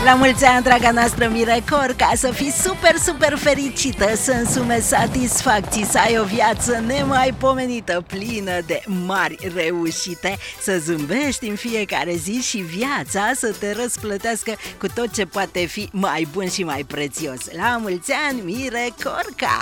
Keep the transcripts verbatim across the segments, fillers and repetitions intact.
La mulți ani, draga noastră Mire Corca, să fii super, super fericită, să însume satisfacții, să ai o viață nemaipomenită, plină de mari reușite, să zâmbești în fiecare zi și viața să te răsplătească cu tot ce poate fi mai bun și mai prețios. La mulți ani, Mire Corca!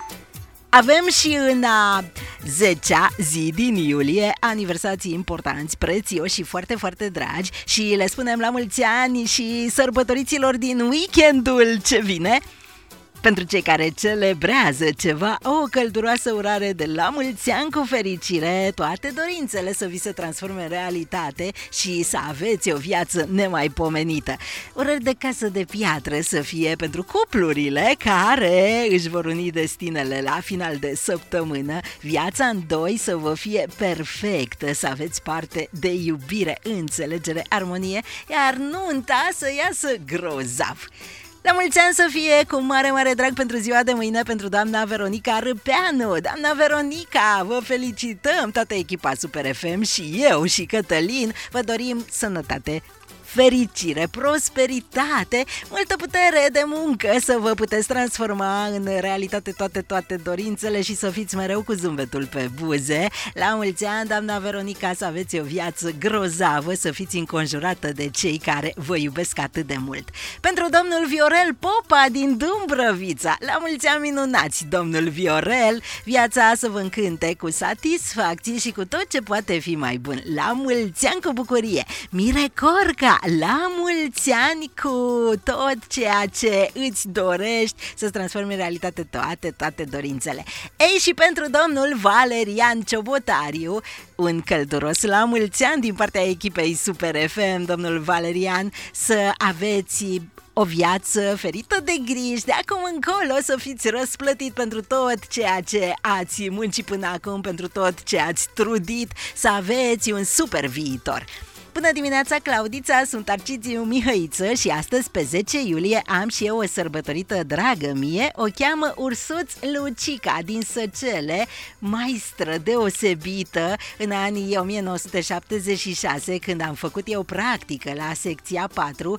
Avem și în a zecea zi din iulie aniversații importanți, prețioși și foarte, foarte dragi și le spunem la mulți ani și sărbătoriților din weekendul ce vine. Pentru cei care celebrează ceva, o călduroasă urare de la mulți ani cu fericire, toate dorințele să vi se transforme în realitate și să aveți o viață nemaipomenită. Urări de casă de piatră să fie pentru cuplurile care își vor uni destinele la final de săptămână, viața în doi să vă fie perfectă, să aveți parte de iubire, înțelegere, armonie, iar nunta să iasă grozav. La mulți ani să fie cu mare, mare drag pentru ziua de mâine pentru doamna Veronica Râpeanu. Doamna Veronica, vă felicităm, toată echipa Super F M și eu și Cătălin vă dorim sănătate, fericire, prosperitate, multă putere de muncă, să vă puteți transforma în realitate toate, toate dorințele și să fiți mereu cu zâmbetul pe buze. La mulți ani, doamna Veronica, să aveți o viață grozavă, să fiți înconjurată de cei care vă iubesc atât de mult. Pentru domnul Viorel Popa din Dumbrăvița, la mulți ani minunați, domnul Viorel, viața să vă încânte cu satisfacție și cu tot ce poate fi mai bun. La mulți ani cu bucurie, Mire Corca, la mulți ani cu tot ceea ce îți dorești să-ți transformi în realitate toate, toate dorințele. Ei, și pentru domnul Valerian Ciobotariu, un călduros la mulți ani din partea echipei Super F M, domnul Valerian, să aveți o viață ferită de griji, de acum încolo să fiți răsplătit pentru tot ceea ce ați muncit până acum, pentru tot ce ați trudit, să aveți un super viitor. Bună dimineața, Claudița, sunt Arcițiu Mihăiță și astăzi, pe zece iulie, am și eu o sărbătorită dragă mie, o cheamă Ursuț Lucica din Săcele, maestră deosebită în anii o mie nouă sute șaptezeci și șase, când am făcut eu practică la secția patru.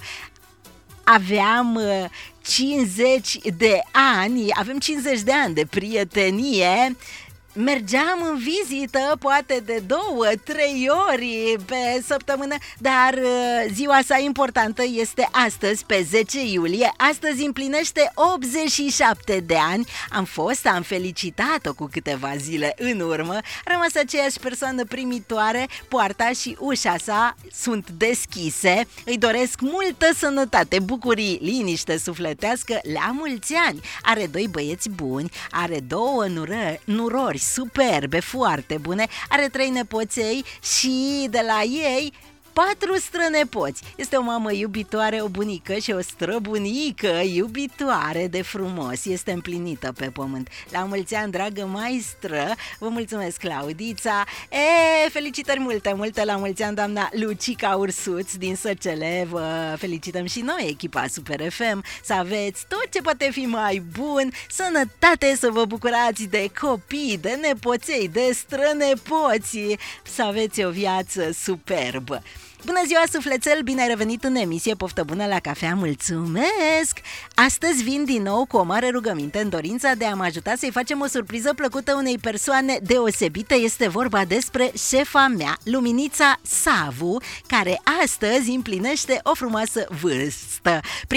Aveam cincizeci de ani, avem cincizeci de ani de prietenie. Mergeam în vizită poate de două, trei ori pe săptămână, dar ziua sa importantă este astăzi, pe zece iulie. Astăzi împlinește optzeci și șapte de ani. Am fost, am felicitat-o cu câteva zile în urmă. A rămas aceeași persoană primitoare, poarta și ușa sa sunt deschise. Îi doresc multă sănătate, bucurii, liniște sufletească la mulți ani. Are doi băieți buni, are două nură, nurori superbe, foarte bune, are trei nepoței și de la ei patru strănepoți. Este o mamă iubitoare, o bunică și o străbunică iubitoare de frumos. Este împlinită pe pământ. La mulți ani, dragă maestră, vă mulțumesc, Claudița. E, felicitări multe, multe la mulți ani, doamna Lucica Ursuț din Săcele. Vă felicităm și noi, echipa Super F M, să aveți tot ce poate fi mai bun, sănătate, să vă bucurați de copii, de nepoței, de strănepoți, să aveți o viață superbă. Bună ziua, sufletel, bine ai revenit în emisie, poftă bună la cafea, mulțumesc! Astăzi vin din nou cu o mare rugăminte în dorința de a mă ajuta să-i facem o surpriză plăcută unei persoane deosebite. Este vorba despre șefa mea, Luminița Savu, care astăzi împlinește o frumoasă vârstă.